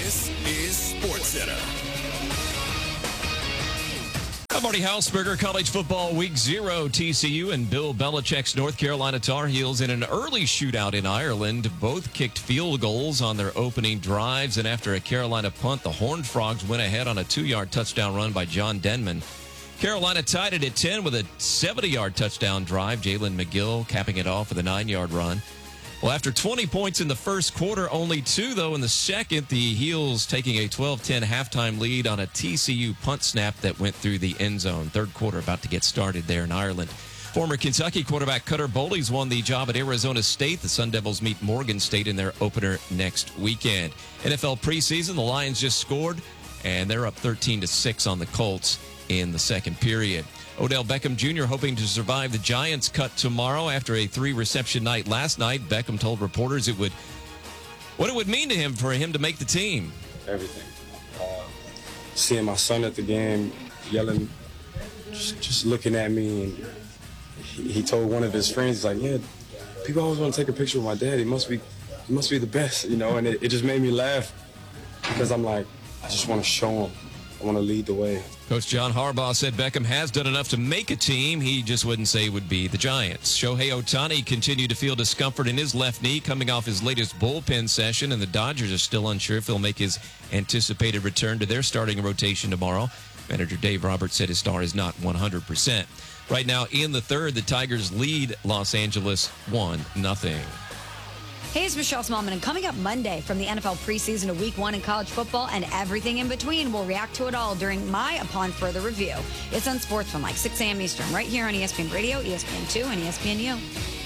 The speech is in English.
This is SportsCenter. I'm Marty Hausberger. College football week 0. TCU and Bill Belichick's North Carolina Tar Heels in an early shootout in Ireland. Both kicked field goals on their opening drives, and after a Carolina punt, the Horned Frogs went ahead on a 2-yard touchdown run by John Denman. Carolina tied it at 10 with a 70-yard touchdown drive. Jalen McGill capping it off with a 9-yard run. Well, after 20 points in the first quarter, only 2, though, in the second, the Heels taking a 12-10 halftime lead on a TCU punt snap that went through the end zone. Third quarter about to get started there in Ireland. Former Kentucky quarterback Cutter Boley's won the job at Arizona State. The Sun Devils meet Morgan State in their opener next weekend. NFL preseason, the Lions just scored, and they're up 13-6 on the Colts in the second period. Odell Beckham Jr. hoping to survive the Giants' cut tomorrow after a 3-reception night last night. Beckham told reporters what it would mean to him for him to make the team. Everything. Seeing my son at the game, yelling, just looking at me, and he told one of his friends, he's like, yeah, people always want to take a picture with my dad. He must be the best, you know, and it just made me laugh because I'm like, I just want to show him. I want to lead the way. Coach John Harbaugh said Beckham has done enough to make a team. He just wouldn't say it would be the Giants. Shohei Ohtani continued to feel discomfort in his left knee coming off his latest bullpen session, and the Dodgers are still unsure if he'll make his anticipated return to their starting rotation tomorrow. Manager Dave Roberts said his star is not 100%. Right now in the third, the Tigers lead Los Angeles 1-0. Hey, it's Michelle Smallman, and coming up Monday from the NFL preseason to Week 1 in college football and everything in between, we'll react to it all during my Upon Further Review. It's on Sports from like 6 a.m. Eastern, right here on ESPN Radio, ESPN2, and ESPNU.